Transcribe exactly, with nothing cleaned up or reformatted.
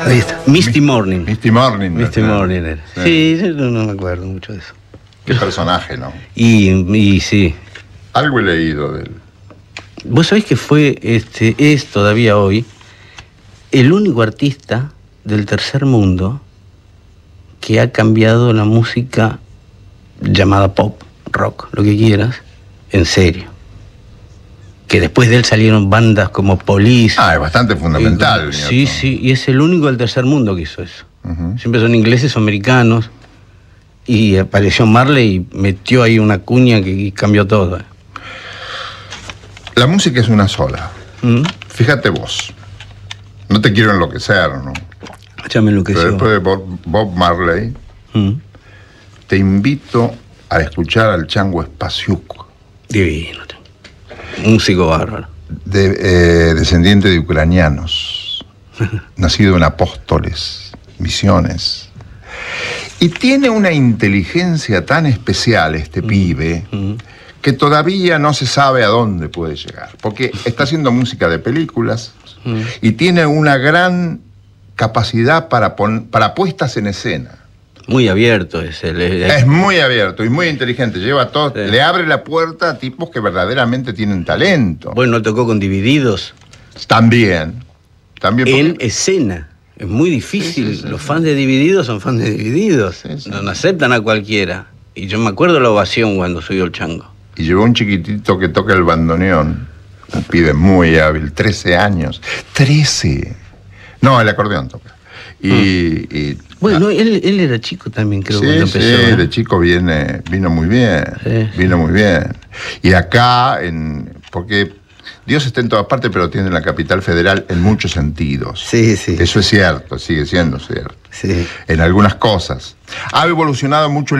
Ahí está. Misty Morning. Misty Morning. Misty ¿no? Morning era. Sí, Sí. yo no, no me acuerdo mucho de eso. Qué personaje, ¿no? Y, y sí. Algo he leído de él. Vos sabés que fue, este, es todavía hoy, el único artista del tercer mundo que ha cambiado la música llamada pop, rock, lo que quieras, en serio. Que después de él salieron bandas como Police. Ah, es bastante fundamental. Eh, sí, Newton. sí, y es el único del tercer mundo que hizo eso. Uh-huh. Siempre son ingleses o americanos. Y apareció Marley y metió ahí una cuña que cambió todo. La música es una sola. ¿Mm? Fíjate vos. No te quiero enloquecer, ¿no? Ya me enloqueció. Pero después de Bob, Bob Marley, ¿Mm? te invito a escuchar al Chango Espasiuk, Divino. Músico bárbaro. de, eh, descendiente de ucranianos, nacido en Apóstoles, Misiones. Y tiene una inteligencia tan especial este Mm. pibe Mm. que todavía no se sabe a dónde puede llegar. Porque está haciendo música de películas Mm. y tiene una gran capacidad para, pon- para puestas en escena. Muy abierto es él. Es, Es muy abierto y muy inteligente. Lleva todo, Sí. le abre la puerta a tipos que verdaderamente tienen talento. Bueno, tocó con Divididos También. También porque- en escena. Es muy difícil. Sí, sí, sí, Los sí. fans de Divididos son fans de Divididos. Sí, sí. No, no aceptan a cualquiera. Y yo me acuerdo la ovación cuando subió el Chango. Y llevó un chiquitito que toca el bandoneón. Un pibe muy hábil, trece años. trece. No, el acordeón toca. Y, y- Bueno, él, él era chico también, creo, sí, cuando sí, empezó. ¿eh? de chico viene, vino muy bien, Sí. vino muy bien. Y acá, en, porque Dios está en todas partes, pero tiene la capital federal en muchos sentidos. Sí, sí. Eso es cierto, sigue siendo cierto. Sí. En algunas cosas. Ha evolucionado mucho el